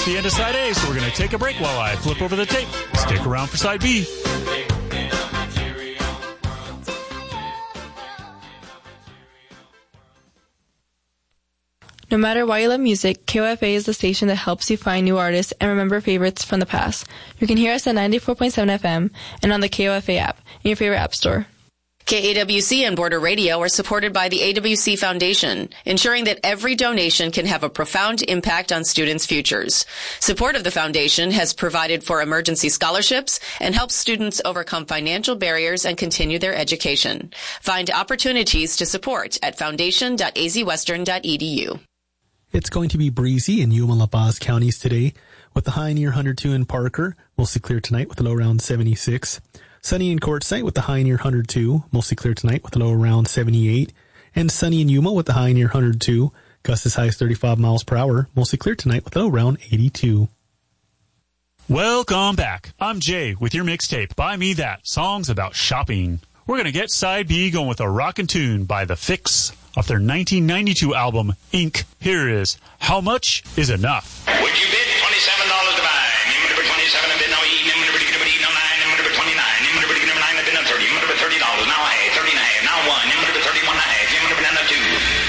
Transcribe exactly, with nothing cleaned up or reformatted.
It's the end of side A, so we're going to take a break while I flip over the tape. Stick around for side B. No matter why you love music, K O F A is the station that helps you find new artists and remember favorites from the past. You can hear us at ninety-four point seven F M and on the K O F A app in your favorite app store. K A W C and Border Radio are supported by the A W C Foundation, ensuring that every donation can have a profound impact on students' futures. Support of the foundation has provided for emergency scholarships and helps students overcome financial barriers and continue their education. Find opportunities to support at foundation dot a z western dot e d u. It's going to be breezy in Yuma and La Paz counties today, with the high near one hundred two in Parker, mostly clear tonight with a low around seventy-six. Sunny in Quartzsite with the high near one hundred two, mostly clear tonight with a low around seventy-eight. And sunny in Yuma with the high near one hundred two, gusts as high as thirty-five miles per hour, mostly clear tonight with a low around eighty-two. Welcome back. I'm Jay with your mixtape, Buy Me That, songs about shopping. We're going to get side B going with a rockin' tune by The Fix off their nineteen ninety-two album, Ink. Here is How Much Is Enough? Would you bid twenty-seven dollars to buy? Me for twenty-seven and bid no evening.